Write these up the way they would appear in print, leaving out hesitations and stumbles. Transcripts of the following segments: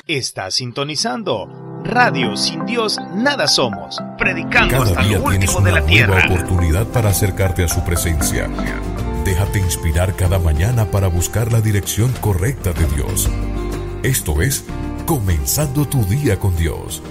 Está sintonizando Radio Sin Dios Nada Somos, predicando Cada hasta día lo último tienes de la una tierra. nueva oportunidad para acercarte a su presencia. Déjate inspirar cada mañana para buscar la dirección correcta de Dios. Esto es Comenzando tu Día con Dios.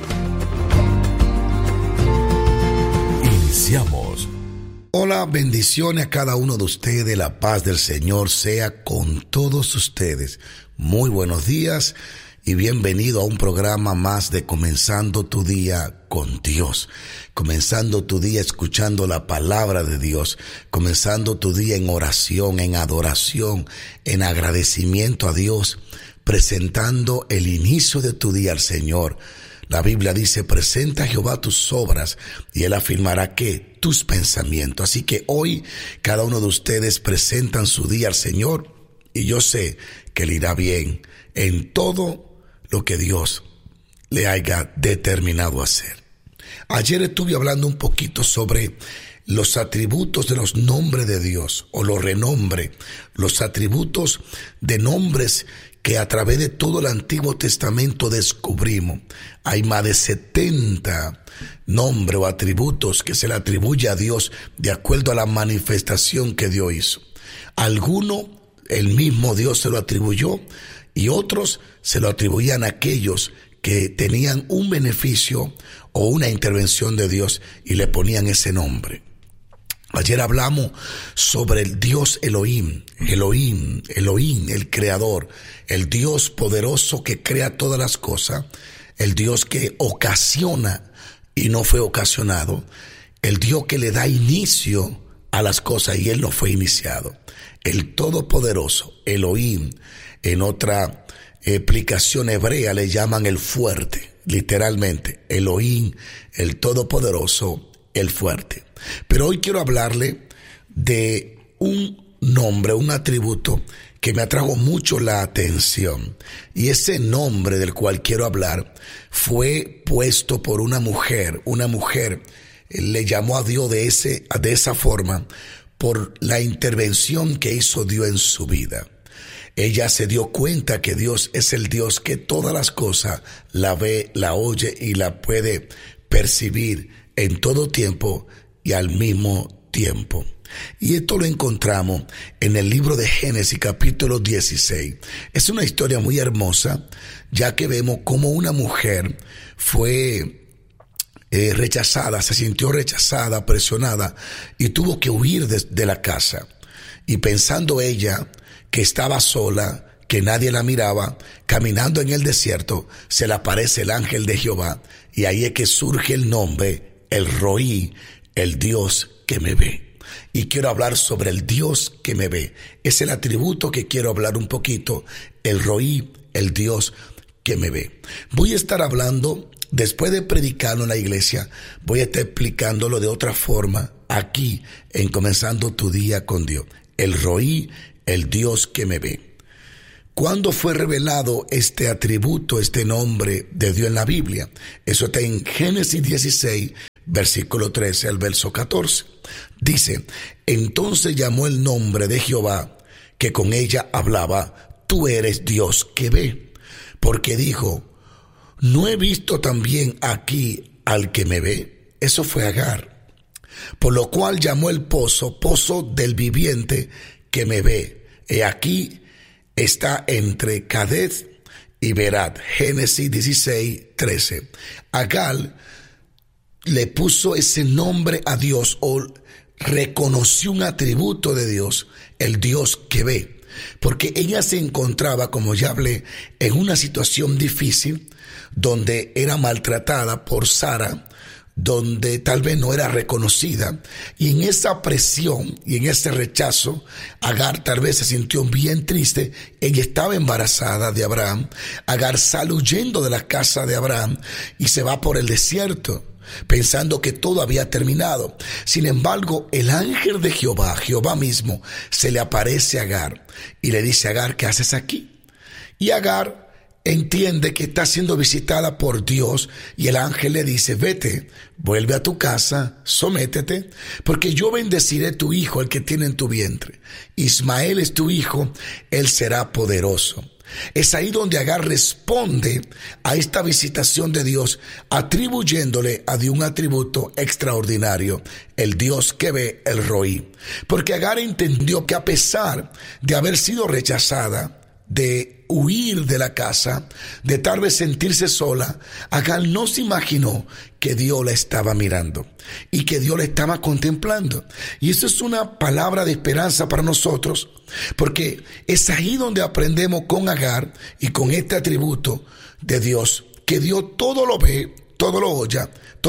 Iniciamos. Hola, bendiciones a cada uno de ustedes. La paz del Señor sea con todos ustedes. Muy buenos días y bienvenido a un programa más de Comenzando tu Día con Dios. Comenzando tu día escuchando la palabra de Dios. Comenzando tu día en oración, en adoración, en agradecimiento a Dios. Presentando el inicio de tu día al Señor. La Biblia dice, presenta a Jehová tus obras y Él afirmará que tus pensamientos. Así que hoy cada uno de ustedes presentan su día al Señor y yo sé que le irá bien en todo lo que Dios le haya determinado hacer. Ayer estuve hablando un poquito sobre los atributos de los nombres de Dios o los renombres, los atributos de nombres que a través de todo el Antiguo Testamento descubrimos. Hay más de 70 nombres o atributos que se le atribuye a Dios de acuerdo a la manifestación que Dios hizo. Algunos el mismo Dios se lo atribuyó y otros se lo atribuían a aquellos que tenían un beneficio o una intervención de Dios y le ponían ese nombre. Ayer hablamos sobre el Dios Elohim, el Creador, el Dios poderoso que crea todas las cosas, el Dios que ocasiona y no fue ocasionado, el Dios que le da inicio a las cosas y Él no fue iniciado, el Todopoderoso, Elohim. En otra explicación hebrea le llaman el fuerte, literalmente, Elohim, el Todopoderoso, el fuerte. Pero hoy quiero hablarle de un nombre, un atributo que me atrajo mucho la atención. Y ese nombre del cual quiero hablar fue puesto por una mujer. Una mujer le llamó a Dios de esa forma por la intervención que hizo Dios en su vida. Ella se dio cuenta que Dios es el Dios que todas las cosas la ve, la oye y la puede percibir en todo tiempo y al mismo tiempo. Y esto lo encontramos en el libro de Génesis capítulo 16. Es una historia muy hermosa, ya que vemos cómo una mujer fue rechazada, se sintió rechazada, presionada y tuvo que huir de la casa. Y pensando ella que estaba sola, que nadie la miraba, caminando en el desierto, se le aparece el ángel de Jehová y ahí es que surge el nombre, el Roí, el Dios que me ve. Y quiero hablar sobre el Dios que me ve. Es el atributo que quiero hablar un poquito, el Roí, el Dios que me ve. Voy a estar hablando, después de predicarlo en la iglesia, voy a estar explicándolo de otra forma aquí en Comenzando tu Día con Dios. El Roí, el Dios que me ve. ¿Cuándo fue revelado este atributo, este nombre de Dios en la Biblia? Eso está en Génesis 16, versículo 13 al verso 14. Dice, entonces llamó el nombre de Jehová, que con ella hablaba, tú eres Dios que ve. Porque dijo, ¿no he visto también aquí al que me ve? Eso fue Agar. Por lo cual llamó el pozo, pozo del viviente que me ve. He aquí está entre Cades y Berat. Génesis 16, 13. Agar le puso ese nombre a Dios o reconoció un atributo de Dios, el Dios que ve. Porque ella se encontraba, como ya hablé, en una situación difícil donde era maltratada por Sara, donde tal vez no era reconocida, y en esa presión y en ese rechazo, Agar tal vez se sintió bien triste. Ella estaba embarazada de Abraham. Agar sale huyendo de la casa de Abraham y se va por el desierto, pensando que todo había terminado. Sin embargo, el ángel de Jehová, Jehová mismo, se le aparece a Agar y le dice, Agar, ¿qué haces aquí? Y Agar entiende que está siendo visitada por Dios y el ángel le dice, vete, vuelve a tu casa, sométete, porque yo bendeciré tu hijo, el que tiene en tu vientre. Ismael es tu hijo, él será poderoso. Es ahí donde Agar responde a esta visitación de Dios, atribuyéndole a Dios un atributo extraordinario, el Dios que ve, el Roí. Porque Agar entendió que a pesar de haber sido rechazada, de huir de la casa, de tal vez sentirse sola, Agar no se imaginó que Dios la estaba mirando y que Dios la estaba contemplando. Y eso es una palabra de esperanza para nosotros, porque es ahí donde aprendemos con Agar y con este atributo de Dios, que Dios todo lo ve, todo lo oye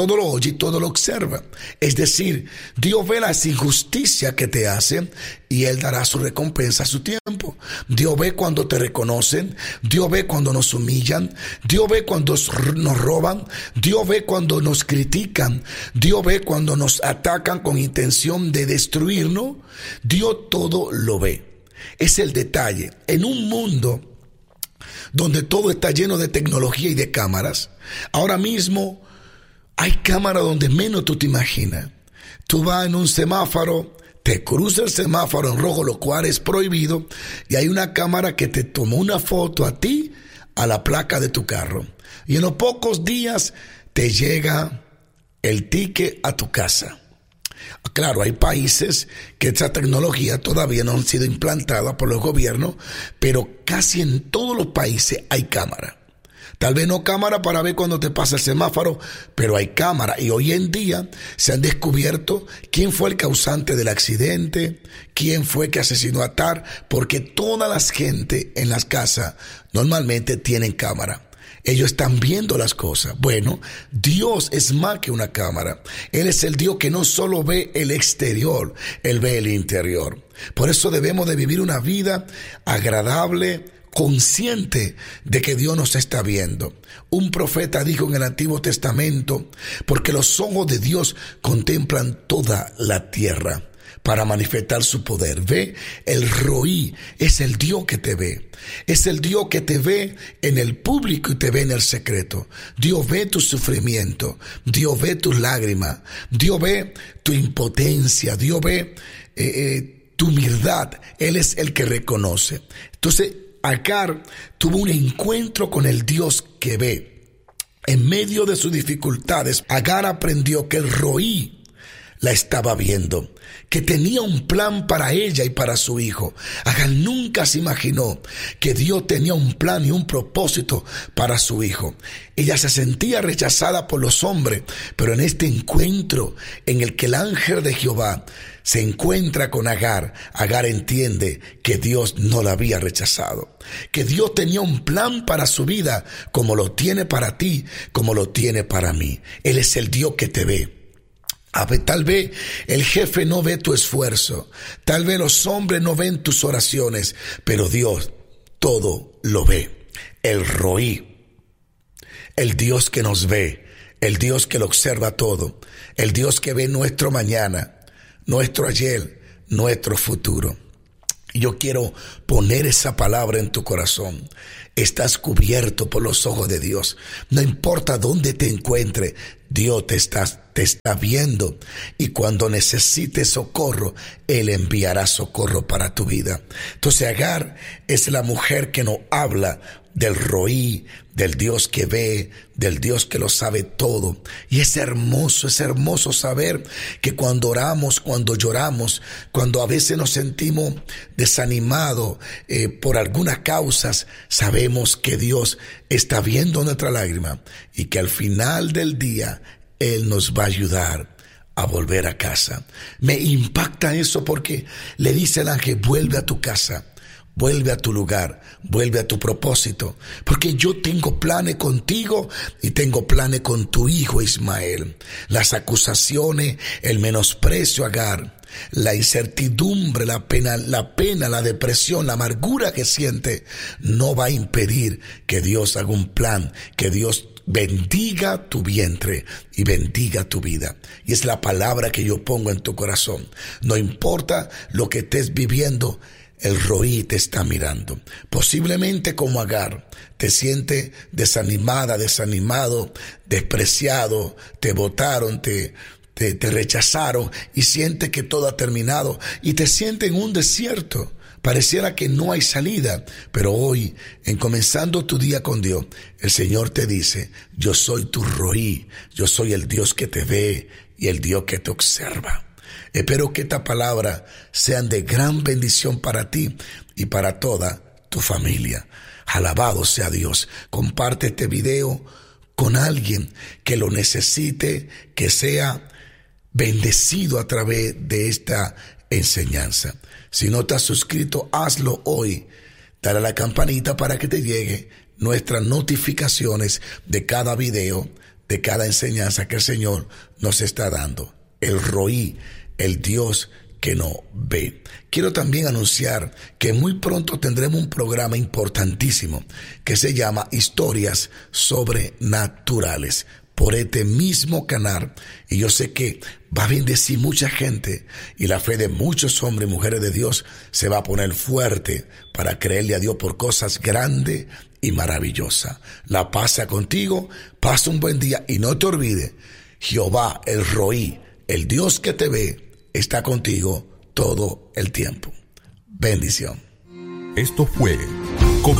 y todo lo observa. Es decir, Dios ve las injusticias que te hacen y Él dará su recompensa a su tiempo. Dios ve cuando te reconocen, Dios ve cuando nos humillan, Dios ve cuando nos roban, Dios ve cuando nos critican, Dios ve cuando nos atacan con intención de destruirnos. Dios todo lo ve. Es el detalle. En un mundo donde todo está lleno de tecnología y de cámaras, ahora mismo hay cámaras donde menos tú te imaginas. Tú vas en un semáforo, te cruza el semáforo en rojo, lo cual es prohibido, y hay una cámara que te tomó una foto a ti, a la placa de tu carro. Y en los pocos días te llega el ticket a tu casa. Claro, hay países que esa tecnología todavía no ha sido implantada por los gobiernos, pero casi en todos los países hay cámara. Tal vez no cámara para ver cuando te pasa el semáforo, pero hay cámara. Y hoy en día se han descubierto quién fue el causante del accidente, quién fue que asesinó a tal, porque toda la gente en las casas normalmente tienen cámara. Ellos están viendo las cosas. Bueno, Dios es más que una cámara. Él es el Dios que no solo ve el exterior, Él ve el interior. Por eso debemos de vivir una vida agradable, consciente de que Dios nos está viendo. Un profeta dijo en el Antiguo Testamento, porque los ojos de Dios contemplan toda la tierra para manifestar su poder. Ve, el Roí es el Dios que te ve. Es el Dios que te ve en el público y te ve en el secreto. Dios ve tu sufrimiento. Dios ve tus lágrimas. Dios ve tu impotencia. Dios ve tu humildad. Él es el que reconoce. Entonces, Agar tuvo un encuentro con el Dios que ve. En medio de sus dificultades, Agar aprendió que el Roí la estaba viendo, que tenía un plan para ella y para su hijo. Agar nunca se imaginó que Dios tenía un plan y un propósito para su hijo. Ella se sentía rechazada por los hombres, pero en este encuentro en el que el ángel de Jehová se encuentra con Agar, Agar entiende que Dios no la había rechazado, que Dios tenía un plan para su vida, como lo tiene para ti, como lo tiene para mí. Él es el Dios que te ve. Tal vez el jefe no ve tu esfuerzo, tal vez los hombres no ven tus oraciones, pero Dios todo lo ve. El Roí, el Dios que nos ve, el Dios que lo observa todo, el Dios que ve nuestro mañana, nuestro ayer, nuestro futuro. Yo quiero poner esa palabra en tu corazón. Estás cubierto por los ojos de Dios. No importa dónde te encuentres, Dios te está viendo. Y cuando necesites socorro, Él enviará socorro para tu vida. Entonces Agar es la mujer que nos habla del Roí, del Dios que ve, del Dios que lo sabe todo. Y es hermoso saber que cuando oramos, cuando lloramos, cuando a veces nos sentimos desanimados por algunas causas, sabemos que Dios está viendo nuestra lágrima y que al final del día Él nos va a ayudar a volver a casa. Me impacta eso porque le dice el ángel, vuelve a tu casa. Vuelve a tu lugar, vuelve a tu propósito, porque yo tengo planes contigo y tengo planes con tu hijo Ismael. Las acusaciones, el menosprecio a Agar, la incertidumbre, la pena, la depresión, la amargura que siente, no va a impedir que Dios haga un plan, que Dios bendiga tu vientre y bendiga tu vida. Y es la palabra que yo pongo en tu corazón. No importa lo que estés viviendo, el Roí te está mirando. Posiblemente como Agar, te sientes desanimada, desanimado, despreciado, te botaron, te rechazaron y sientes que todo ha terminado y te sientes en un desierto. Pareciera que no hay salida, pero hoy, en comenzando tu día con Dios, el Señor te dice, yo soy tu Roí, yo soy el Dios que te ve y el Dios que te observa. Espero que esta palabra sean de gran bendición para ti y para toda tu familia. Alabado sea Dios. Comparte este video con alguien que lo necesite, que sea bendecido a través de esta enseñanza. Si no te has suscrito, hazlo hoy. Dale a la campanita para que te llegue nuestras notificaciones de cada video, de cada enseñanza que el Señor nos está dando. El Roí, el Dios que no ve. Quiero también anunciar que muy pronto tendremos un programa importantísimo que se llama Historias Sobrenaturales por este mismo canal, y yo sé que va a bendecir mucha gente y la fe de muchos hombres y mujeres de Dios se va a poner fuerte para creerle a Dios por cosas grandes y maravillosas. La paz sea contigo, pasa un buen día y no te olvides, Jehová el Roí, el Dios que te ve, está contigo todo el tiempo. Bendición. Esto fue